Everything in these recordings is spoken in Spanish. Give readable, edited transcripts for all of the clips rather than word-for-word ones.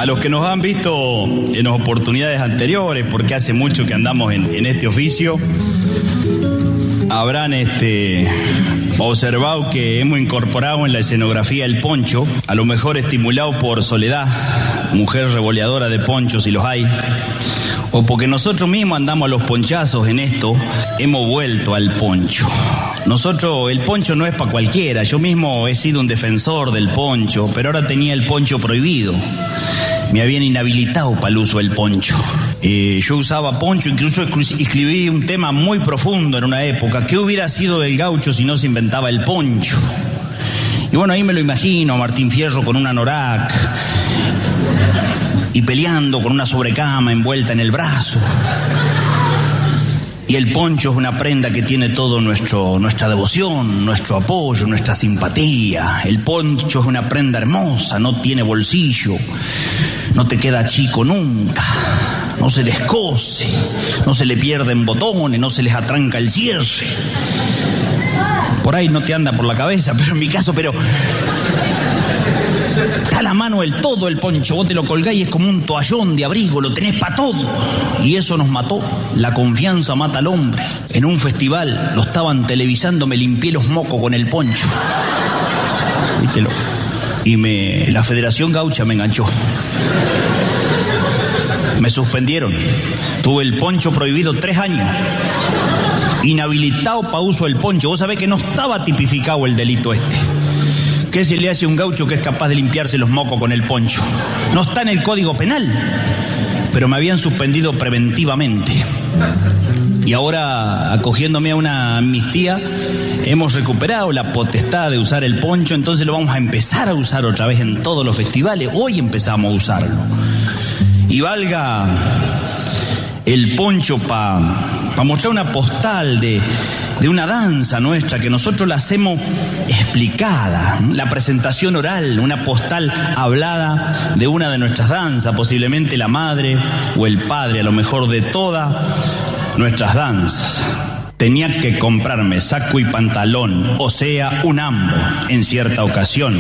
A los que nos han visto en oportunidades anteriores, porque hace mucho que andamos en este oficio, habrán observado que hemos incorporado en la escenografía el poncho, a lo mejor estimulado por Soledad, mujer revoleadora de ponchos, si los hay, o porque nosotros mismos andamos a los ponchazos en esto, hemos vuelto al poncho. Nosotros, el poncho no es para cualquiera. Yo mismo he sido un defensor del poncho, pero ahora tenía el poncho prohibido. Me habían inhabilitado para el uso del poncho. Yo usaba poncho, incluso escribí un tema muy profundo en una época. ¿Qué hubiera sido del gaucho si no se inventaba el poncho? Y bueno, ahí me lo imagino, a Martín Fierro con un anorak y peleando con una sobrecama envuelta en el brazo. Y el poncho es una prenda que tiene todo nuestra devoción, nuestro apoyo, nuestra simpatía. El poncho es una prenda hermosa, no tiene bolsillo, no te queda chico nunca, no se descose, no se le pierden botones, no se les atranca el cierre. Por ahí no te anda por la cabeza, pero en mi caso, está a la mano el todo el poncho, vos te lo colgás y es como un toallón de abrigo, lo tenés para todo. Y eso nos mató, la confianza mata al hombre. En un festival, lo estaban televisando, me limpié los mocos con el poncho. ¿Vítelo? Y la Federación Gaucha me enganchó. Me suspendieron. Tuve el poncho prohibido 3 años. Inhabilitado para uso del poncho. Vos sabés que no estaba tipificado el delito este. ¿Qué se le hace a un gaucho que es capaz de limpiarse los mocos con el poncho? No está en el Código Penal, pero me habían suspendido preventivamente. Y ahora, acogiéndome a una amnistía, hemos recuperado la potestad de usar el poncho, entonces lo vamos a empezar a usar otra vez en todos los festivales. Hoy empezamos a usarlo. Y valga el poncho para mostrar una postal de una danza nuestra, que nosotros la hacemos explicada, la presentación oral, una postal hablada de una de nuestras danzas, posiblemente la madre o el padre, a lo mejor de todas nuestras danzas. Tenía que comprarme saco y pantalón, o sea, un ambo, en cierta ocasión.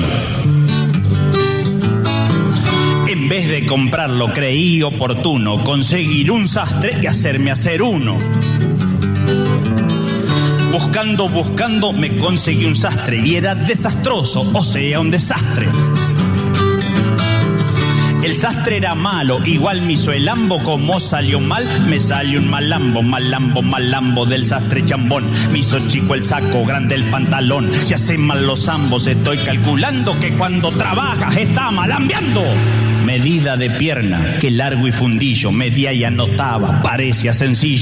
En vez de comprarlo, creí oportuno conseguir un sastre y hacerme hacer uno. Buscando, me conseguí un sastre y era desastroso, o sea, un desastre. El sastre era malo, igual me hizo el ambo. Como salió mal, me salió un malambo del sastre chambón. Me hizo chico el saco, grande el pantalón. Si hace mal los ambos, estoy calculando que cuando trabajas está malambeando. Medida de pierna, que largo y fundillo, medía y anotaba, parecía sencillo.